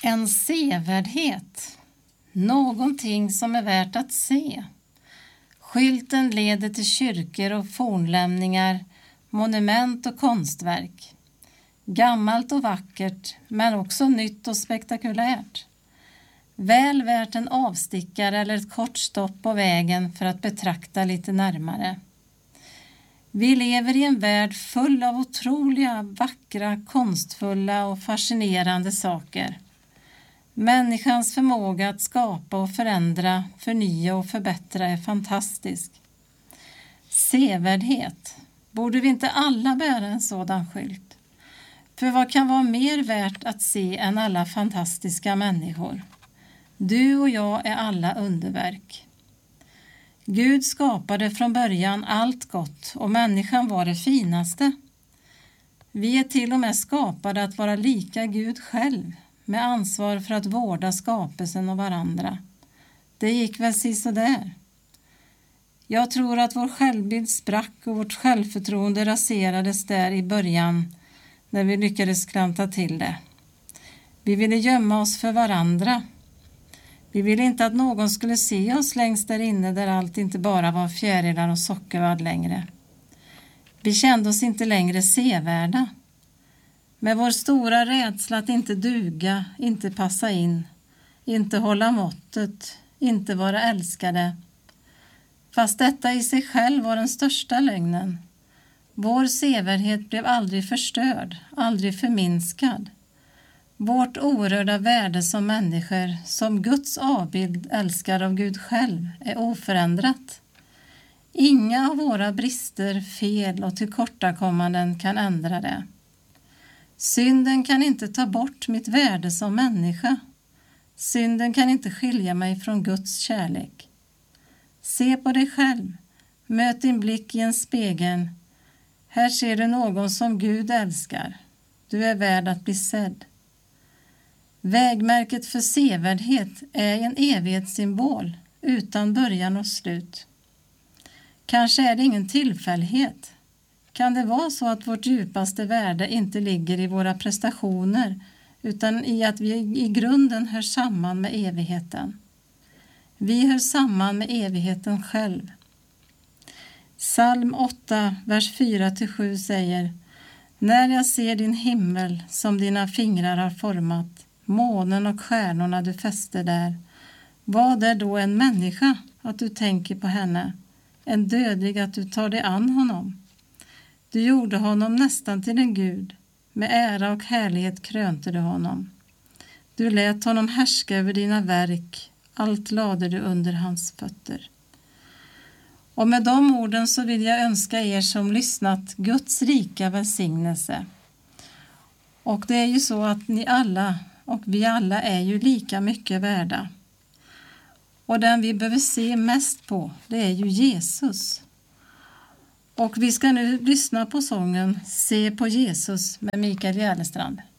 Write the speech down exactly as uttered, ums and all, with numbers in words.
En sevärdhet, någonting som är värt att se. Skylten leder till kyrkor och fornlämningar, monument och konstverk. Gammalt och vackert, men också nytt och spektakulärt. Väl värt en avstickare eller ett kort stopp på vägen för att betrakta lite närmare. Vi lever i en värld full av otroliga, vackra, konstfulla och fascinerande saker. Människans förmåga att skapa och förändra, förnya och förbättra är fantastisk. Sevärdhet. Borde vi inte alla bära en sådan skylt? För vad kan vara mer värt att se än alla fantastiska människor? Du och jag är alla underverk. Gud skapade från början allt gott och människan var det finaste. Vi är till och med skapade att vara lika Gud själv, med ansvar för att vårda skapelsen och varandra. Det gick väl så där. Jag tror att vår självbild sprack och vårt självförtroende raserades där i början när vi lyckades klanta till det. Vi ville gömma oss för varandra. Vi ville inte att någon skulle se oss längst där inne där allt inte bara var fjärilar och sockervadd längre. Vi kände oss inte längre sevärda. Med vår stora rädsla att inte duga, inte passa in, inte hålla måttet, inte vara älskade. Fast detta i sig själv var den största lögnen. Vår sevärdhet blev aldrig förstörd, aldrig förminskad. Vårt orörda värde som människor, som Guds avbild älskar av Gud själv, är oförändrat. Inga av våra brister, fel och tillkortakommanden kan ändra det. Synden kan inte ta bort mitt värde som människa. Synden kan inte skilja mig från Guds kärlek. Se på dig själv. Möt din blick i en spegel. Här ser du någon som Gud älskar. Du är värd att bli sedd. Vägmärket för sevärdhet är en evighetssymbol utan början och slut. Kanske är det ingen tillfällighet. Kan det vara så att vårt djupaste värde inte ligger i våra prestationer utan i att vi i grunden hör samman med evigheten? Vi hör samman med evigheten själv. Psalm åtta, vers fyra till sju säger: När jag ser din himmel som dina fingrar har format, månen och stjärnorna du fäster där, vad är då en människa att du tänker på henne, en dödlig att du tar dig an honom? Du gjorde honom nästan till en gud, med ära och härlighet krönte du honom. Du lät honom härska över dina verk, allt lade du under hans fötter. Och med de orden så vill jag önska er som lyssnat Guds rika välsignelse. Och det är ju så att ni alla och vi alla är ju lika mycket värda. Och den vi behöver se mest på, det är ju Jesus. Och vi ska nu lyssna på sången Se på Jesus med Mikael Järlestrand.